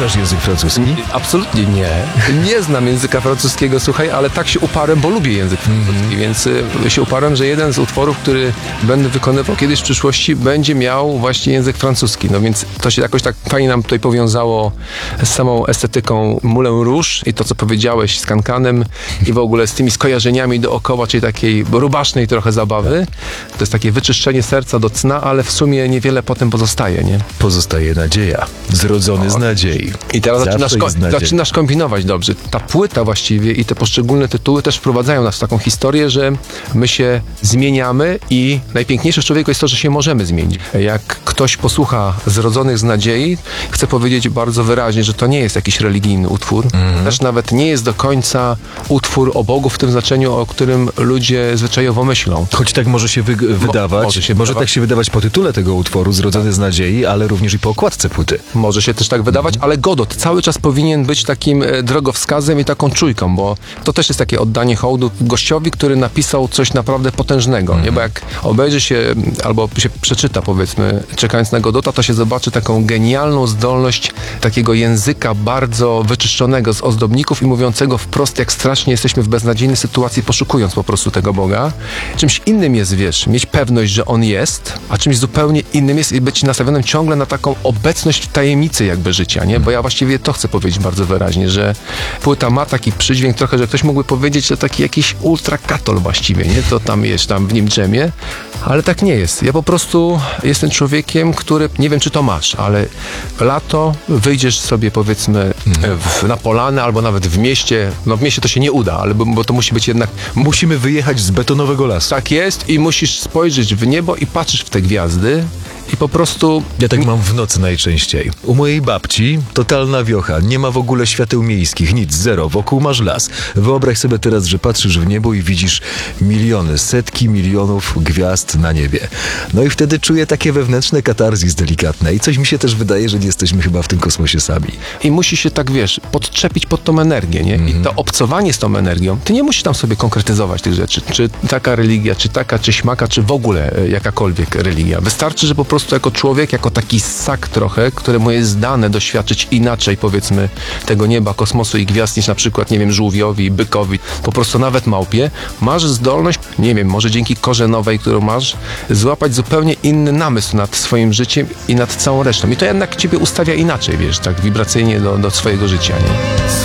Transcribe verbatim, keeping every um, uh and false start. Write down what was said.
znasz język francuski? Absolutnie nie. Nie znam języka francuskiego, słuchaj, ale tak się uparłem, bo lubię język francuski, więc y, się uparłem, że jeden z utworów, który będę wykonywał kiedyś w przyszłości, będzie miał właśnie język francuski. No więc to się jakoś tak fajnie nam tutaj powiązało z samą estetyką Moulin Rouge i to, co powiedziałeś z Cancanem i w ogóle z tymi skojarzeniami dookoła, czyli takiej rubasznej trochę zabawy. To jest takie wyczyszczenie serca do cna, ale w sumie niewiele potem pozostaje, nie? Pozostaje nadzieja. Zrodzony z nadziei. I teraz Zawsze zaczynasz, jest ko- nadzieja. zaczynasz kombinować dobrze. Ta płyta właściwie i te poszczególne tytuły też wprowadzają nas w taką historię, że my się zmieniamy i najpiękniejsze w człowieku jest to, że się możemy zmienić. Jak ktoś posłucha Zrodzonych z nadziei, chcę powiedzieć bardzo wyraźnie, że to nie jest jakiś religijny utwór. Mm. Też nawet nie jest do końca utwór o Bogu w tym znaczeniu, o którym ludzie zwyczajowo myślą. Choć tak może się wy- wydawać, może się może wydawać. tak się wydawać po tytule tego utworu, Zrodzony z nadziei, ale również i po okładce płyty. Może się też tak wydawać, ale Godot cały czas powinien być takim e, drogowskazem i taką czujką, bo to też jest takie oddanie hołdu gościowi, który napisał coś naprawdę potężnego, nie? Bo jak obejrzy się albo się przeczyta, powiedzmy, czekając na Godota, to się zobaczy taką genialną zdolność takiego języka bardzo wyczyszczonego z ozdobników i mówiącego wprost, jak strasznie jesteśmy w beznadziejnej sytuacji, poszukując po prostu tego Boga. Czymś innym jest, wiesz, mieć pewność, że On jest, a czymś zupełnie innym jest i być nastawionym ciągle na taką obecność w tajemnicy jakby życia, nie? Bo ja właściwie to chcę powiedzieć bardzo wyraźnie, że płyta ma taki przydźwięk trochę, że ktoś mógłby powiedzieć, że taki jakiś ultrakatol właściwie, nie? To tam jest, tam w nim drzemie, ale tak nie jest. Ja po prostu jestem człowiekiem, który, nie wiem czy to masz, ale lato wyjdziesz sobie powiedzmy w, na polanę albo nawet w mieście, no w mieście to się nie uda, ale bo, bo to musi być jednak, Musimy wyjechać z betonowego lasu. tak jest i musisz spojrzeć w niebo i patrzysz w te gwiazdy i po prostu Ja tak mam w nocy najczęściej. U mojej babci totalna wiocha, nie ma w ogóle świateł miejskich, nic, zero, wokół masz las. Wyobraź sobie teraz, że patrzysz w niebo i widzisz miliony, setki milionów gwiazd na niebie. No i wtedy czuję takie wewnętrzne katarzis delikatne i coś mi się też wydaje, że nie jesteśmy chyba w tym kosmosie sami. i musisz się tak, wiesz, podczepić pod tą energię, nie? I to obcowanie z tą energią, ty nie musisz tam sobie konkretyzować tych rzeczy, czy taka religia, czy taka, czy śmaka, czy w ogóle e, jakakolwiek religia. Wystarczy, że po prostu jako człowiek, jako taki ssak trochę, któremu jest dane doświadczyć inaczej, powiedzmy, tego nieba, kosmosu i gwiazd niż na przykład, nie wiem, żółwiowi, bykowi, po prostu nawet małpie, masz zdolność, nie wiem, może dzięki korze nowej, którą masz, złapać zupełnie inny namysł nad swoim życiem i nad całą resztą. I to jednak ciebie ustawia inaczej, wiesz, tak wibracyjnie do, do swojego życia, nie?